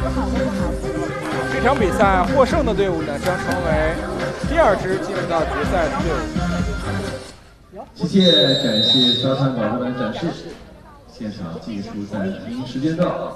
这场比赛获胜的队伍呢，将成为第2支进入到决赛的队伍。 谢谢，感谢沙滩保护栏展示。现场技术暂停时间到。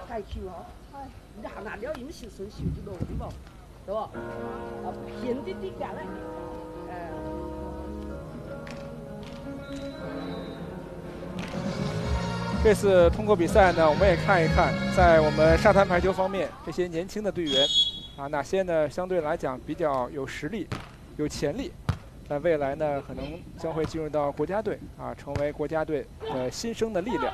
这次通过比赛呢，我们也看一看，在我们沙滩排球方面，这些年轻的队员啊，哪些呢相对来讲比较有实力、有潜力，在未来呢可能将会进入到国家队啊，成为国家队新生的力量。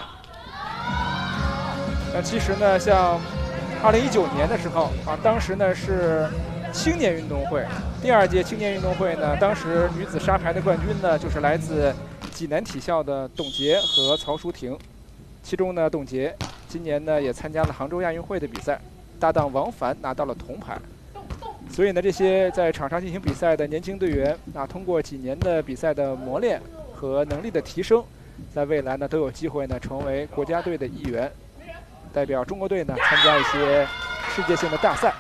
那其实呢，像2019年的时候啊，当时呢是青年运动会第2届青年运动会呢，当时女子沙排的冠军呢就是来自济南体校的董洁和曹淑婷，其中呢，董洁今年呢也参加了杭州亚运会的比赛，搭档王凡拿到了铜牌。所以呢，这些在场上进行比赛的年轻队员啊，通过几年的比赛的磨练和能力的提升，在未来呢都有机会呢成为国家队的一员，代表中国队呢参加一些世界性的大赛。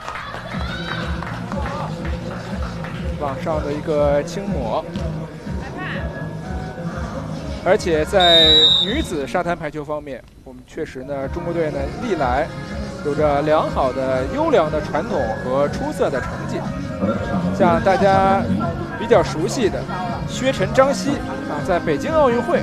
网上的一个轻抹。而且在女子沙滩排球方面，我们确实呢，中国队呢历来有着良好的、优良的传统和出色的成绩。像大家比较熟悉的薛晨、张曦啊，在北京奥运会